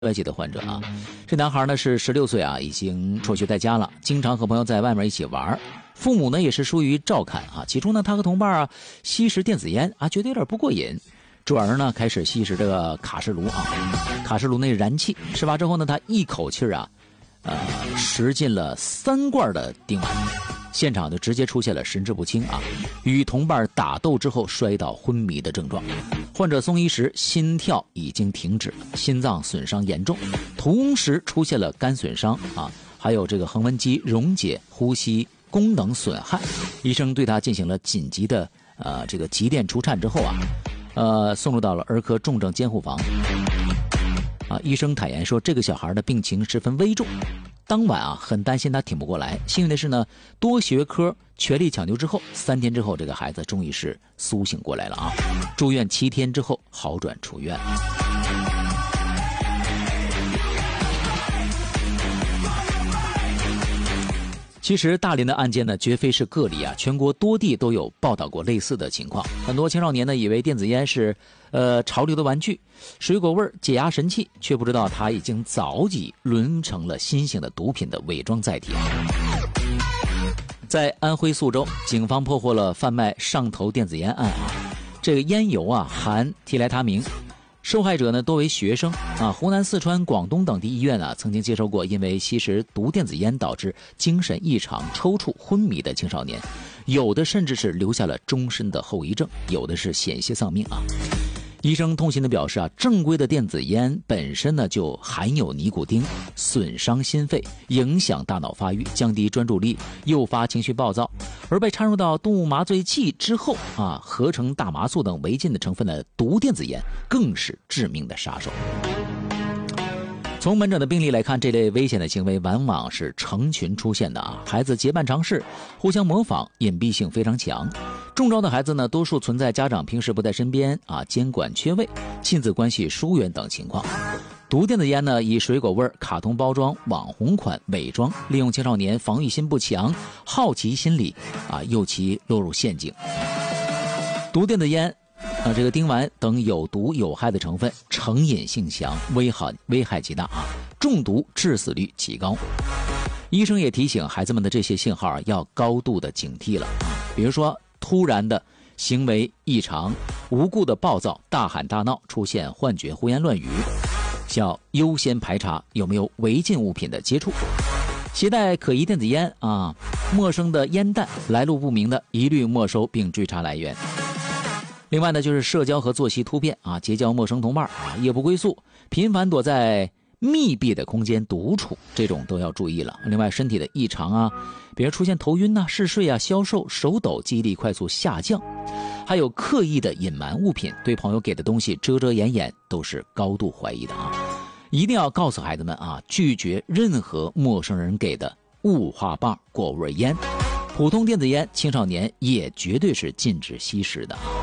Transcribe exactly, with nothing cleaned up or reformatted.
外籍的患者啊，这男孩呢是十六岁啊，已经辍学在家了，经常和朋友在外面一起玩。父母呢也是疏于照看啊。起初呢，他和同伴啊吸食电子烟啊，觉得有点不过瘾，转而呢开始吸食这个卡式炉啊。卡式炉内燃气，事发之后呢，他一口气啊，呃，食进了三罐的丁烷。现场就直接出现了神志不清啊，与同伴打斗之后摔倒昏迷的症状。患者送医时心跳已经停止，心脏损伤严重，同时出现了肝损伤啊，还有这个横纹肌溶解、呼吸功能损害。医生对他进行了紧急的呃这个急电除颤之后啊，呃送入到了儿科重症监护房。啊，医生坦言说，这个小孩的病情十分危重。当晚啊，很担心他挺不过来。幸运的是呢，多学科全力抢救之后，三天之后，这个孩子终于是苏醒过来了啊！住院七天之后好转出院。其实大连的案件呢，绝非是个例啊，全国多地都有报道过类似的情况。很多青少年呢，以为电子烟是呃潮流的玩具，水果味解压神器，却不知道它已经早已沦成了新型的毒品的伪装载体。在安徽宿州，警方破获了贩卖上头电子烟案啊，这个烟油啊含替来他明。受害者呢多为学生啊，湖南、四川、广东等地医院啊曾经接收过因为吸食毒电子烟导致精神异常、抽搐、昏迷的青少年，有的甚至是留下了终身的后遗症，有的是险些丧命啊。医生痛心地表示啊，正规的电子烟本身呢就含有尼古丁，损伤心肺，影响大脑发育，降低专注力，诱发情绪暴躁。而被掺入到动物麻醉剂之后啊，合成大麻素等违禁的成分的毒电子烟，更是致命的杀手。从门诊的病例来看，这类危险的行为往往是成群出现的啊，孩子结伴尝试，互相模仿，隐蔽性非常强。中招的孩子呢，多数存在家长平时不在身边啊，监管缺位，亲子关系疏远等情况。毒电子烟呢，以水果味、卡通包装、网红款伪装，利用青少年防御心不强、好奇心理啊，诱其落入陷阱。毒电子烟啊，这个丁烷等有毒有害的成分，成瘾性强，危害危害极大啊，中毒致死率极高。医生也提醒孩子们的这些信号要高度的警惕了啊，比如说突然的行为异常、无故的暴躁、大喊大闹、出现幻觉、胡言乱语，要优先排查有没有违禁物品的接触。携带可疑电子烟啊、陌生的烟弹、来路不明的，一律没收并追查来源。另外呢，就是社交和作息突变啊，结交陌生同伴啊，夜不归宿，频繁躲在密闭的空间独处，这种都要注意了。另外，身体的异常啊，比如出现头晕啊、嗜睡啊、消瘦、手抖、记忆力快速下降，还有刻意的隐瞒物品，对朋友给的东西遮遮掩掩，都是高度怀疑的啊。一定要告诉孩子们啊，拒绝任何陌生人给的雾化棒、果味烟、普通电子烟，青少年也绝对是禁止吸食的啊。